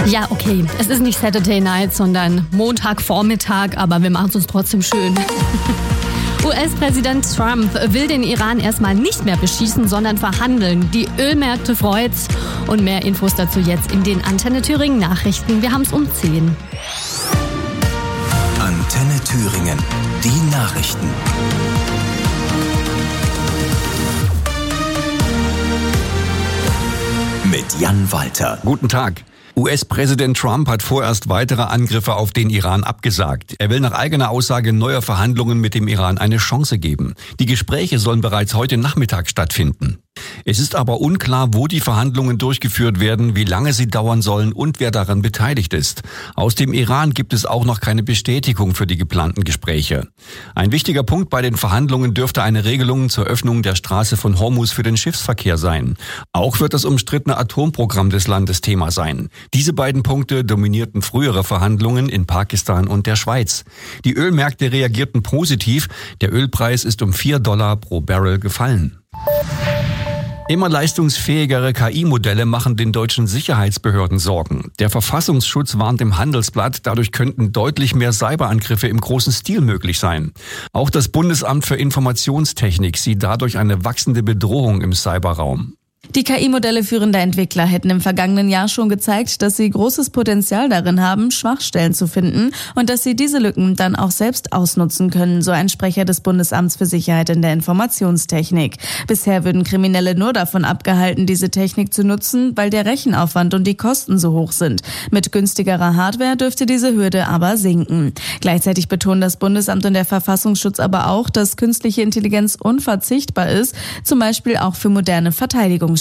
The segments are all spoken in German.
Ja, okay, es ist nicht Saturday Night, sondern Montagvormittag, aber wir machen es uns trotzdem schön. US-Präsident Trump will den Iran erstmal nicht mehr beschießen, sondern verhandeln. Die Ölmärkte freut's. Und mehr Infos dazu jetzt in den Antenne Thüringen Nachrichten. Wir haben es um 10. Antenne Thüringen, die Nachrichten. Mit Jan Walter. Guten Tag. US-Präsident Trump hat vorerst weitere Angriffe auf den Iran abgesagt. Er will nach eigener Aussage neuer Verhandlungen mit dem Iran eine Chance geben. Die Gespräche sollen bereits heute Nachmittag stattfinden. Es ist aber unklar, wo die Verhandlungen durchgeführt werden, wie lange sie dauern sollen und wer daran beteiligt ist. Aus dem Iran gibt es auch noch keine Bestätigung für die geplanten Gespräche. Ein wichtiger Punkt bei den Verhandlungen dürfte eine Regelung zur Öffnung der Straße von Hormuz für den Schiffsverkehr sein. Auch wird das umstrittene Atomprogramm des Landes Thema sein. Diese beiden Punkte dominierten frühere Verhandlungen in Pakistan und der Schweiz. Die Ölmärkte reagierten positiv. Der Ölpreis ist um $4 pro Barrel gefallen. Immer leistungsfähigere KI-Modelle machen den deutschen Sicherheitsbehörden Sorgen. Der Verfassungsschutz warnt im Handelsblatt, dadurch könnten deutlich mehr Cyberangriffe im großen Stil möglich sein. Auch das Bundesamt für Informationstechnik sieht dadurch eine wachsende Bedrohung im Cyberraum. Die KI-Modelle führender Entwickler hätten im vergangenen Jahr schon gezeigt, dass sie großes Potenzial darin haben, Schwachstellen zu finden und dass sie diese Lücken dann auch selbst ausnutzen können, so ein Sprecher des Bundesamts für Sicherheit in der Informationstechnik. Bisher würden Kriminelle nur davon abgehalten, diese Technik zu nutzen, weil der Rechenaufwand und die Kosten so hoch sind. Mit günstigerer Hardware dürfte diese Hürde aber sinken. Gleichzeitig betonen das Bundesamt und der Verfassungsschutz aber auch, dass künstliche Intelligenz unverzichtbar ist, zum Beispiel auch für moderne Verteidigungsstrategien.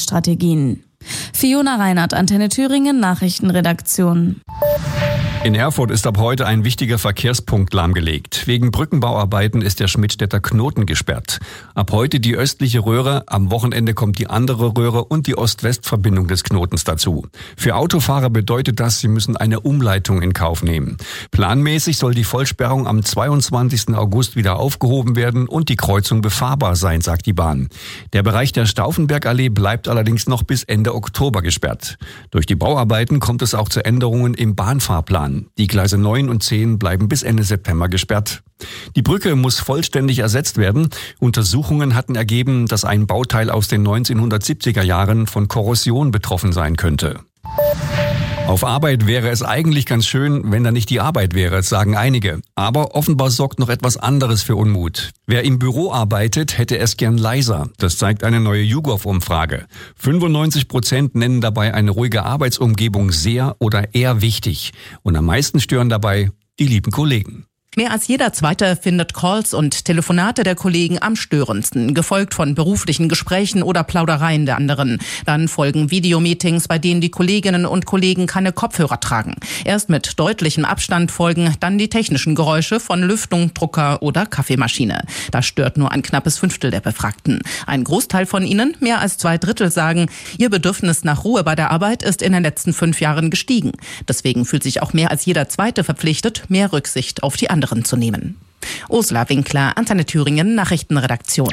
Fiona Reinhardt, Antenne Thüringen, Nachrichtenredaktion. In Erfurt ist ab heute ein wichtiger Verkehrspunkt lahmgelegt. Wegen Brückenbauarbeiten ist der Schmidtstädter Knoten gesperrt. Ab heute die östliche Röhre, am Wochenende kommt die andere Röhre und die Ost-West-Verbindung des Knotens dazu. Für Autofahrer bedeutet das, sie müssen eine Umleitung in Kauf nehmen. Planmäßig soll die Vollsperrung am 22. August wieder aufgehoben werden und die Kreuzung befahrbar sein, sagt die Bahn. Der Bereich der Stauffenbergallee bleibt allerdings noch bis Ende Oktober gesperrt. Durch die Bauarbeiten kommt es auch zu Änderungen im Bahnfahrplan. Die Gleise 9 und 10 bleiben bis Ende September gesperrt. Die Brücke muss vollständig ersetzt werden. Untersuchungen hatten ergeben, dass ein Bauteil aus den 1970er Jahren von Korrosion betroffen sein könnte. Auf Arbeit wäre es eigentlich ganz schön, wenn da nicht die Arbeit wäre, sagen einige. Aber offenbar sorgt noch etwas anderes für Unmut. Wer im Büro arbeitet, hätte es gern leiser. Das zeigt eine neue YouGov-Umfrage. 95% nennen dabei eine ruhige Arbeitsumgebung sehr oder eher wichtig. Und am meisten stören dabei die lieben Kollegen. Mehr als jeder Zweite findet Calls und Telefonate der Kollegen am störendsten, gefolgt von beruflichen Gesprächen oder Plaudereien der anderen. Dann folgen Videomeetings, bei denen die Kolleginnen und Kollegen keine Kopfhörer tragen. Erst mit deutlichem Abstand folgen dann die technischen Geräusche von Lüftung, Drucker oder Kaffeemaschine. Das stört nur ein knappes Fünftel der Befragten. Ein Großteil von ihnen, mehr als 2/3, sagen, ihr Bedürfnis nach Ruhe bei der Arbeit ist in den letzten 5 Jahren gestiegen. Deswegen fühlt sich auch mehr als jeder Zweite verpflichtet, mehr Rücksicht auf die anderen zu nehmen. Ursula Winkler, Antenne Thüringen, Nachrichtenredaktion.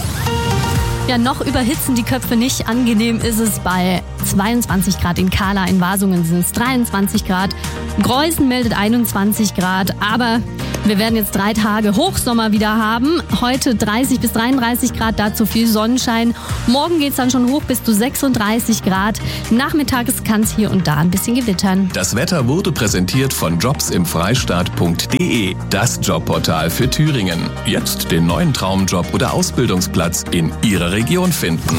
Ja, noch überhitzen die Köpfe nicht. Angenehm ist es bei 22 Grad in Kahla, in Wasungen sind es 23 Grad. Greußen meldet 21 Grad, aber wir werden jetzt 3 Tage Hochsommer wieder haben. Heute 30 bis 33 Grad, dazu viel Sonnenschein. Morgen geht's dann schon hoch bis zu 36 Grad. Nachmittags kann es hier und da ein bisschen gewittern. Das Wetter wurde präsentiert von jobsimfreistaat.de, das Jobportal für Thüringen. Jetzt den neuen Traumjob oder Ausbildungsplatz in Ihrer Region finden.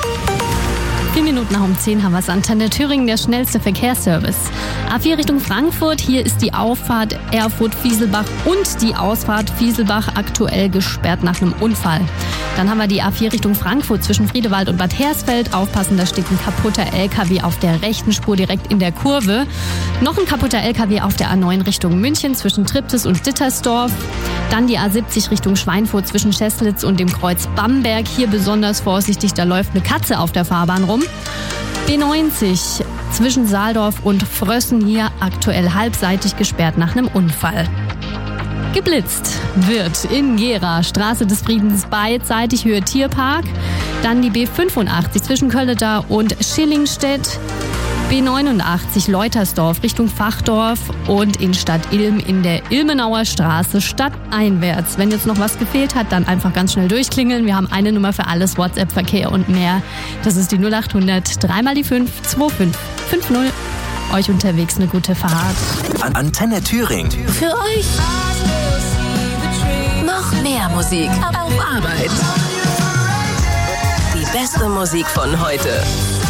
4 Minuten nach 10 haben wir es. Antenne Thüringen, der schnellste Verkehrsservice. A4 Richtung Frankfurt, hier ist die Auffahrt Erfurt-Fieselbach und die Ausfahrt Fieselbach aktuell gesperrt nach einem Unfall. Dann haben wir die A4 Richtung Frankfurt zwischen Friedewald und Bad Hersfeld. Aufpassen, da steht ein kaputter LKW auf der rechten Spur direkt in der Kurve. Noch ein kaputter LKW auf der A9 Richtung München zwischen Triptis und Dittersdorf. Dann die A70 Richtung Schweinfurt zwischen Scheßlitz und dem Kreuz Bamberg. Hier besonders vorsichtig, da läuft eine Katze auf der Fahrbahn rum. B90 zwischen Saaldorf und Frössen, hier aktuell halbseitig gesperrt nach einem Unfall. Geblitzt wird in Gera, Straße des Friedens beidseitig Höhe Tierpark. Dann die B85 zwischen Kölleda und Schillingstedt. B89 Leutersdorf Richtung Fachdorf und in Stadt Ilm in der Ilmenauer Straße stadteinwärts. Wenn jetzt noch was gefehlt hat, dann einfach ganz schnell durchklingeln. Wir haben eine Nummer für alles, WhatsApp-Verkehr und mehr. Das ist die 0800 3 mal die 5 2550. Euch unterwegs eine gute Fahrt. Antenne Thüringen. Für euch noch mehr Musik auf Arbeit. Die beste Musik von heute.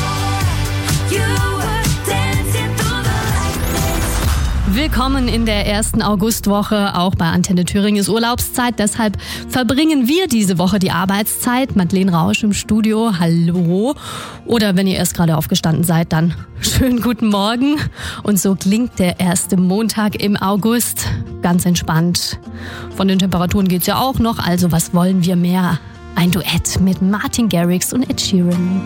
Willkommen in der ersten Augustwoche. Auch bei Antenne Thüringen ist Urlaubszeit. Deshalb verbringen wir diese Woche die Arbeitszeit. Madeleine Rausch im Studio. Hallo. Oder wenn ihr erst gerade aufgestanden seid, dann schönen guten Morgen. Und so klingt der erste Montag im August. Ganz entspannt. Von den Temperaturen geht's ja auch noch. Also was wollen wir mehr? Ein Duett mit Martin Garrix und Ed Sheeran.